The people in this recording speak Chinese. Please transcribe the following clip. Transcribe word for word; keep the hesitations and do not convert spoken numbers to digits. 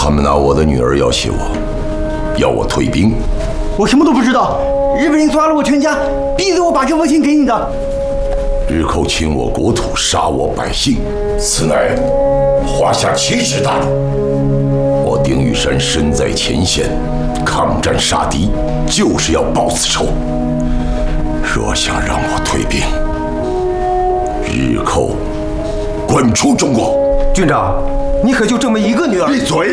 他们拿我的女儿要挟我，要我退兵。 我什么都不知道，日本人抓了我全家，逼着我把这封信给你的。 日寇侵我国土，杀我百姓，此乃华夏奇耻大辱。我丁玉山身在前线，抗战杀敌，就是要报此仇。若想让我退兵，日寇滚出中国！ 军长，你可就这么一个女儿？ 闭嘴！